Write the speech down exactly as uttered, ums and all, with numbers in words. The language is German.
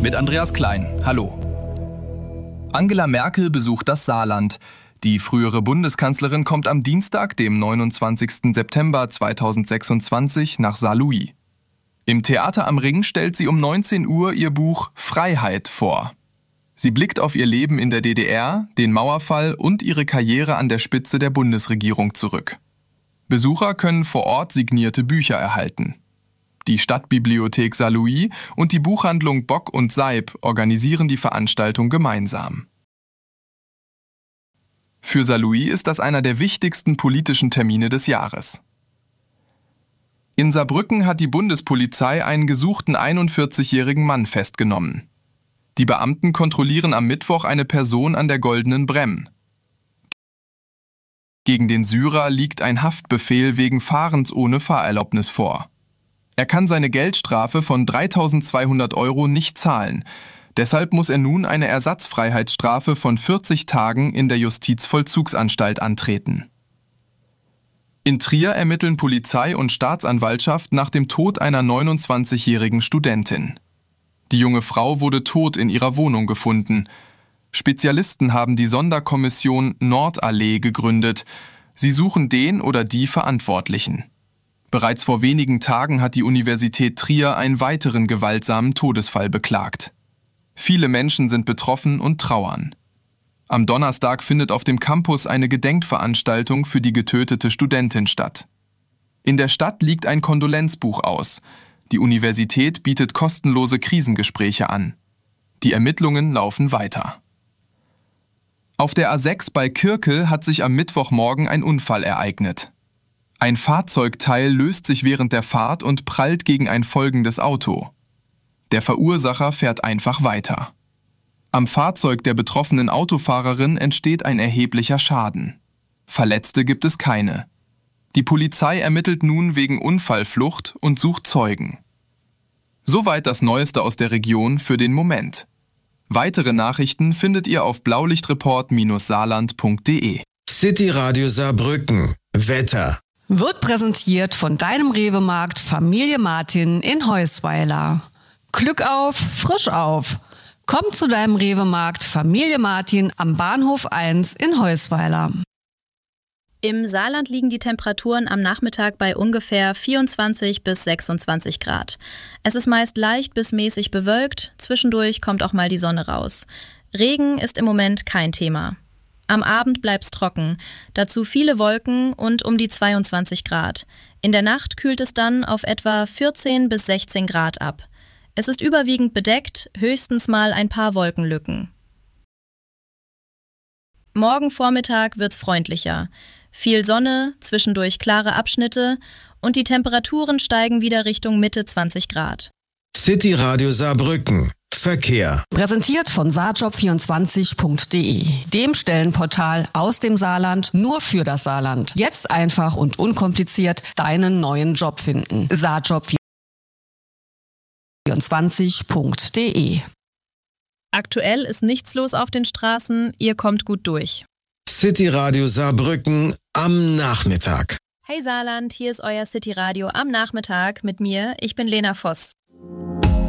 mit Andreas Klein. Hallo. Angela Merkel besucht das Saarland. Die frühere Bundeskanzlerin kommt am Dienstag, dem neunundzwanzigsten September zweitausendsechsundzwanzig, nach Saarlouis. Im Theater am Ring stellt sie um neunzehn Uhr ihr Buch Freiheit vor. Sie blickt auf ihr Leben in der D D R, den Mauerfall und ihre Karriere an der Spitze der Bundesregierung zurück. Besucher können vor Ort signierte Bücher erhalten. Die Stadtbibliothek Saarlouis und die Buchhandlung Bock und Seib organisieren die Veranstaltung gemeinsam. Für Saarlouis ist das einer der wichtigsten politischen Termine des Jahres. In Saarbrücken hat die Bundespolizei einen gesuchten einundvierzigjährigen Mann festgenommen. Die Beamten kontrollieren am Mittwoch eine Person an der Goldenen Bremm. Gegen den Syrer liegt ein Haftbefehl wegen Fahrens ohne Fahrerlaubnis vor. Er kann seine Geldstrafe von dreitausendzweihundert Euro nicht zahlen. Deshalb muss er nun eine Ersatzfreiheitsstrafe von vierzig Tagen in der Justizvollzugsanstalt antreten. In Trier ermitteln Polizei und Staatsanwaltschaft nach dem Tod einer neunundzwanzigjährigen Studentin. Die junge Frau wurde tot in ihrer Wohnung gefunden. Spezialisten haben die Sonderkommission Nordallee gegründet. Sie suchen den oder die Verantwortlichen. Bereits vor wenigen Tagen hat die Universität Trier einen weiteren gewaltsamen Todesfall beklagt. Viele Menschen sind betroffen und trauern. Am Donnerstag findet auf dem Campus eine Gedenkveranstaltung für die getötete Studentin statt. In der Stadt liegt ein Kondolenzbuch aus. Die Universität bietet kostenlose Krisengespräche an. Die Ermittlungen laufen weiter. Auf der A sechs bei Kirkel hat sich am Mittwochmorgen ein Unfall ereignet. Ein Fahrzeugteil löst sich während der Fahrt und prallt gegen ein folgendes Auto. Der Verursacher fährt einfach weiter. Am Fahrzeug der betroffenen Autofahrerin entsteht ein erheblicher Schaden. Verletzte gibt es keine. Die Polizei ermittelt nun wegen Unfallflucht und sucht Zeugen. Soweit das Neueste aus der Region für den Moment. Weitere Nachrichten findet ihr auf blaulichtreport Bindestrich saarland Punkt de. City Radio Saarbrücken. Wetter. Wird präsentiert von deinem Rewe-Markt Familie Martin in Heusweiler. Glück auf, frisch auf. Komm zu deinem Rewe-Markt Familie Martin am Bahnhof eins in Heusweiler. Im Saarland liegen die Temperaturen am Nachmittag bei ungefähr vierundzwanzig bis sechsundzwanzig Grad. Es ist meist leicht bis mäßig bewölkt, zwischendurch kommt auch mal die Sonne raus. Regen ist im Moment kein Thema. Am Abend bleibt's trocken, dazu viele Wolken und um die zweiundzwanzig Grad. In der Nacht kühlt es dann auf etwa vierzehn bis sechzehn Grad ab. Es ist überwiegend bedeckt, höchstens mal ein paar Wolkenlücken. Morgen Vormittag wird's freundlicher. Viel Sonne, zwischendurch klare Abschnitte und die Temperaturen steigen wieder Richtung Mitte zwanzig Grad. City Radio Saarbrücken. Verkehr. Präsentiert von saarjob vierundzwanzig Punkt de, dem Stellenportal aus dem Saarland nur für das Saarland. Jetzt einfach und unkompliziert deinen neuen Job finden. saarjob vierundzwanzig Punkt de. Aktuell ist nichts los auf den Straßen, ihr kommt gut durch. City Radio Saarbrücken am Nachmittag. Hey Saarland, hier ist euer City Radio am Nachmittag mit mir, ich bin Lena Voss.